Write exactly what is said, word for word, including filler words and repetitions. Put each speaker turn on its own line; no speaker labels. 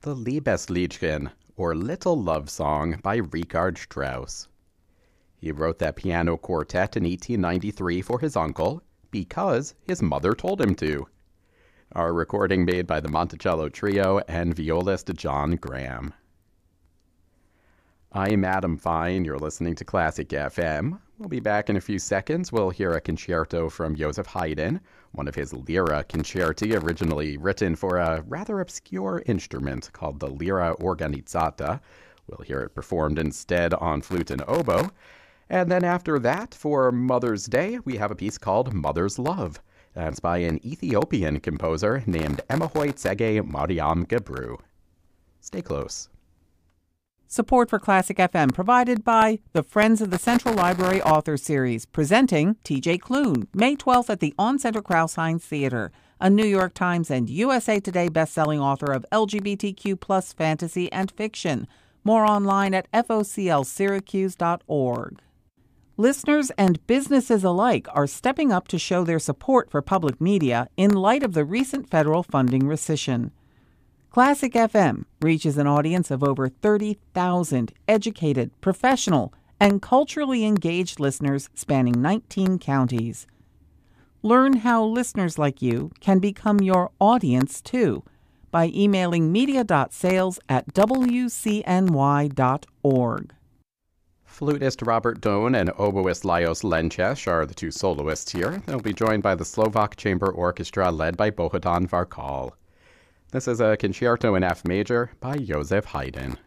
the Liebesliedchen, or Little Love Song by Richard Strauss. He wrote that piano quartet in eighteen ninety-three for his uncle because his mother told him to. Our recording made by the Monticello Trio and violist John Graham. I'm Adam Fine. You're listening to Classic F M. We'll be back in a few seconds. We'll hear a concerto from Joseph Haydn, one of his Lyra concerti originally written for a rather obscure instrument called the Lyra Organizzata. We'll hear it performed instead on flute and oboe. And then after that, for Mother's Day, we have a piece called Mother's Love. That's by an Ethiopian composer named Emahoy Tsege Mariam Gebru. Stay close.
Support for Classic F M provided by the Friends of the Central Library Author Series, presenting T J Klune, May twelfth at the On-Center Krauss-Heinz Theater, a New York Times and U S A Today bestselling author of L G B T Q plus fantasy and fiction. More online at F O C L Syracuse dot org. Listeners and businesses alike are stepping up to show their support for public media in light of the recent federal funding rescission. Classic F M reaches an audience of over thirty thousand educated, professional, and culturally engaged listeners spanning nineteen counties. Learn how listeners like you can become your audience, too, by emailing media.sales at w c n y dot org.
Flutist Robert Doan and oboist Lajos Lenčeš are the two soloists here. They'll be joined by the Slovak Chamber Orchestra led by Bohdan Varkal. This is a concerto in F major by Joseph Haydn.